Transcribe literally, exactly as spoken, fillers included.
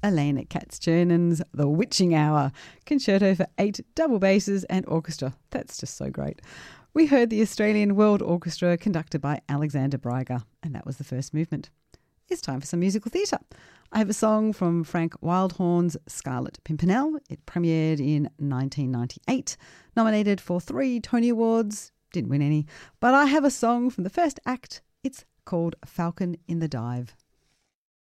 Elena Katz-Chernon's The Witching Hour, concerto for eight double basses and orchestra. That's just so great. We heard the Australian World Orchestra conducted by Alexander Breiger, and that was the first movement. It's time for some musical theatre. I have a song from Frank Wildhorn's Scarlet Pimpernel. It premiered in nineteen ninety-eight, nominated for three Tony Awards, didn't win any, but I have a song from the first act. It's called Falcon in the Dive.